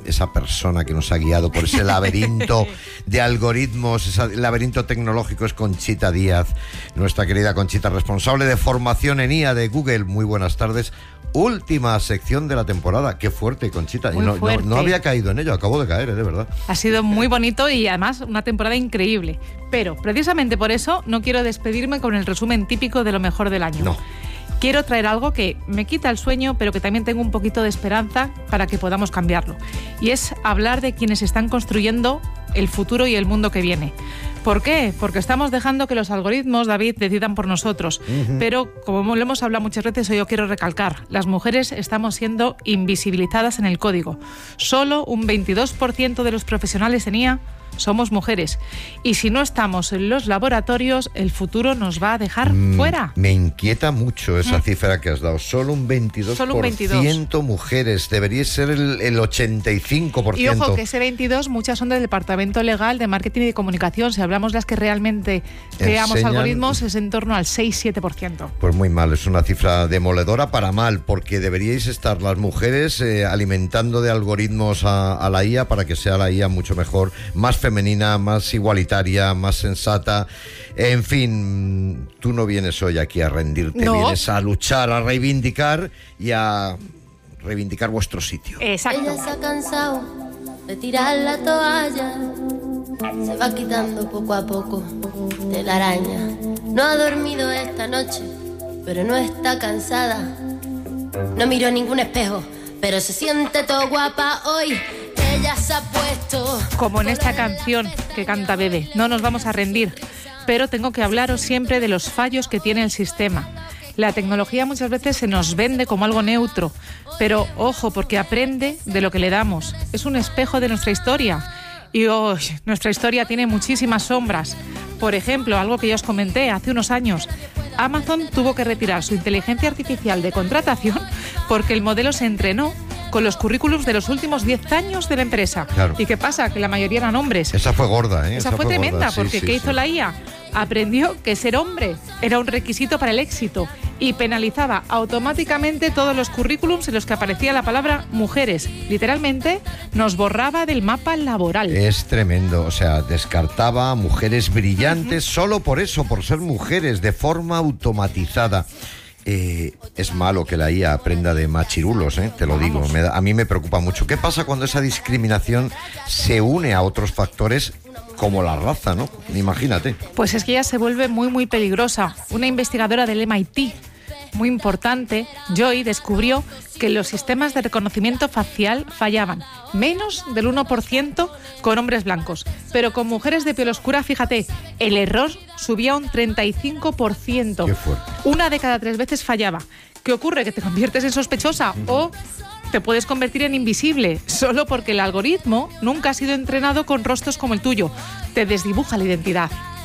esa persona que nos ha guiado por ese laberinto de algoritmos, ese laberinto tecnológico, es Conchita Díaz, nuestra querida Conchita, responsable de formación en IA de Google. Muy buenas tardes. Última sección de la temporada. Qué fuerte, Conchita. No había caído en ello, acabo de caer, de verdad. Ha sido muy bonito y además una temporada increíble. Pero precisamente por eso no quiero despedirme con el resumen típico de lo mejor del año. No. Quiero traer algo que me quita el sueño, pero que también tengo un poquito de esperanza para que podamos cambiarlo. Y es hablar de quienes están construyendo el futuro y el mundo que viene. ¿Por qué? Porque estamos dejando que los algoritmos, David, decidan por nosotros. Pero, como lo hemos hablado muchas veces, hoy yo quiero recalcar, las mujeres estamos siendo invisibilizadas en el código. Solo un 22% de los profesionales en IA somos mujeres. Y si no estamos en los laboratorios, el futuro nos va a dejar fuera. Me inquieta mucho esa cifra que has dado. Solo un 22% mujeres. Debería ser el 85%. Y ojo, que ese 22, muchas son del departamento legal, de marketing y de comunicación. Si hablamos de las que realmente creamos algoritmos, es en torno al 6-7%. Pues muy mal, es una cifra demoledora para mal, porque deberíais estar las mujeres alimentando de algoritmos a la IA para que sea la IA mucho mejor, más femenina, más igualitaria, más sensata. En fin, tú no vienes hoy aquí a rendirte, vienes a luchar, a reivindicar y a reivindicar vuestro sitio. Exacto. Ella se ha cansado de tirar la toalla, se va quitando poco a poco de la araña. No ha dormido esta noche, pero no está cansada. No miró ningún espejo, pero se siente todo guapa hoy. Ella se ha puesto... Como en esta canción que canta Bebe, no nos vamos a rendir, pero tengo que hablaros siempre de los fallos que tiene el sistema. La tecnología muchas veces se nos vende como algo neutro, pero ojo, porque aprende de lo que le damos. Es un espejo de nuestra historia y nuestra historia tiene muchísimas sombras. Por ejemplo, algo que ya os comenté hace unos años, Amazon tuvo que retirar su inteligencia artificial de contratación porque el modelo se entrenó con los currículums de los últimos 10 años de la empresa. Claro. ¿Y qué pasa? Que la mayoría eran hombres. Esa fue gorda, ¿eh? Esa fue tremenda, gorda. porque ¿qué hizo la IA? Aprendió que ser hombre era un requisito para el éxito y penalizaba automáticamente todos los currículums en los que aparecía la palabra mujeres. Literalmente nos borraba del mapa laboral. Es tremendo, o sea, descartaba a mujeres brillantes solo por eso, por ser mujeres, de forma automatizada. Es malo que la IA aprenda de machirulos, te lo digo. A mí me preocupa mucho. ¿Qué pasa cuando esa discriminación se une a otros factores como la raza, ¿no? Imagínate. Pues es que ella se vuelve muy, muy peligrosa. Una investigadora del MIT, muy importante, Joy, descubrió que los sistemas de reconocimiento facial fallaban menos del 1% con hombres blancos, pero con mujeres de piel oscura, fíjate, el error subía un 35%. Qué fuerte. 1 de cada 3 veces fallaba. ¿Qué ocurre? Que te conviertes en sospechosa o te puedes convertir en invisible, solo porque el algoritmo nunca ha sido entrenado con rostros como el tuyo. Te desdibuja la identidad.